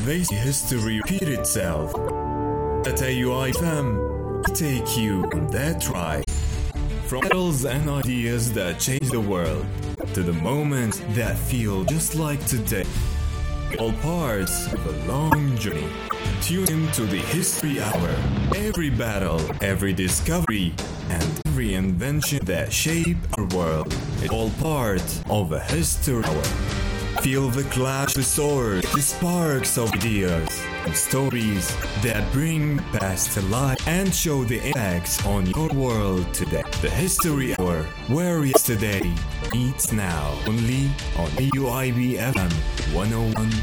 they see history repeat itself. At AUIFM, we take you on that ride. From battles and ideas that change the world, to the moments that feel just like today. All parts of a long journey. Tune into the History Hour. Every battle, every discovery, and every invention that shaped our world is all part of a History Hour. Feel the clash, the sword, the sparks of ideas, and stories that bring past to life and show the impacts on your world today. The History Hour, where yesterday meets now, only on AUIB FM 101.9.